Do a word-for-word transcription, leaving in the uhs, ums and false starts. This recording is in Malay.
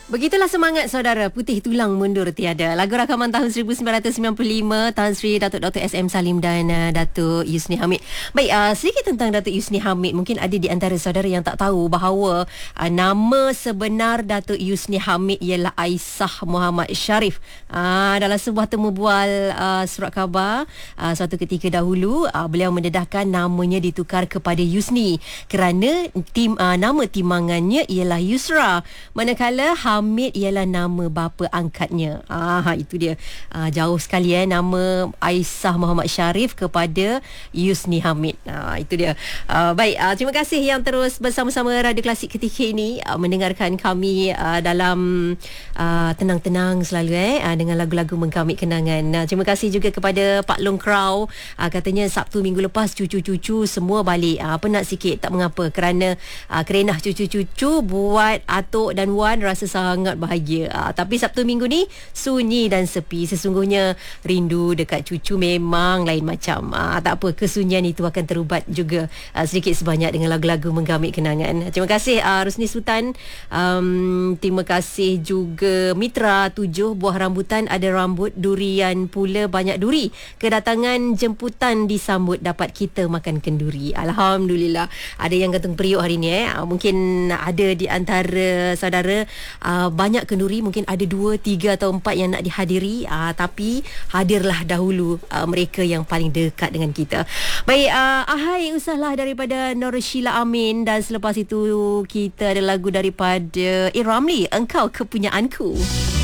Begitulah semangat saudara, putih tulang mundur tiada. Lagu rakaman tahun seribu sembilan ratus sembilan puluh lima, Tan Sri Datuk Doktor S M Salim dan uh, Datuk Yusni Hamid. Baik, uh, sedikit tentang Datuk Yusni Hamid. Mungkin ada di antara saudara yang tak tahu bahawa uh, nama sebenar Datuk Yusni Hamid ialah Aisah Muhammad Sharif. Uh, dalam sebuah temu bual uh, surat khabar uh, suatu ketika dahulu, uh, beliau mendedahkan namanya ditukar kepada Yusni kerana tim uh, nama timangannya ialah Yusra, manakala Hamid ialah nama bapa angkatnya. Ah, itu dia. Ah, jauh sekali eh nama Aisah Muhammad Sharif kepada Yusni Hamid. Ah, itu dia. Ah, baik, ah, terima kasih yang terus bersama-sama Radio Klasik ketika ini, ah, mendengarkan kami ah, dalam ah, tenang-tenang selalu eh ah, dengan lagu-lagu mengkamit kenangan. Ah, terima kasih juga kepada Pak Long Crow. Ah, katanya Sabtu minggu lepas cucu-cucu semua balik. Ah, penat sikit, tak mengapa kerana ah, kerenah cucu-cucu buat Atuk dan Wan rasa sangat bahagia. Uh, tapi Sabtu minggu ni sunyi dan sepi. Sesungguhnya rindu dekat cucu memang lain macam. Uh, tak apa, kesunyian itu akan terubat juga uh, sedikit sebanyak dengan lagu-lagu menggamit kenangan. Terima kasih uh, Rusni Sultan. Um, terima kasih juga Mitra tujuh, buah rambutan ada rambut, durian pula banyak duri. Kedatangan jemputan disambut, dapat kita makan kenduri. Alhamdulillah. Ada yang gantung periuk hari ni eh. Uh, mungkin ada di antara saudara Uh, banyak kenduri, mungkin ada dua, tiga atau empat yang nak dihadiri, uh, tapi hadirlah dahulu uh, mereka yang paling dekat dengan kita. Baik, uh, ahai usahlah daripada Nur Sheila Amin, dan selepas itu kita ada lagu daripada A. Ramli, Engkau Kepunyaanku.